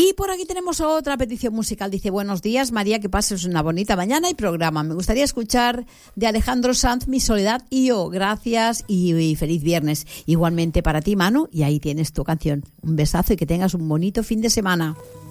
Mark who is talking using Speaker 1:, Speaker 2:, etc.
Speaker 1: Y por aquí tenemos otra petición musical. Dice: buenos días, María, que pases una bonita mañana y programa. Me gustaría escuchar de Alejandro Sanz, Mi soledad y yo. Gracias y feliz viernes. Igualmente para ti, Manu, y ahí tienes tu canción. Un besazo y que tengas un bonito fin de semana.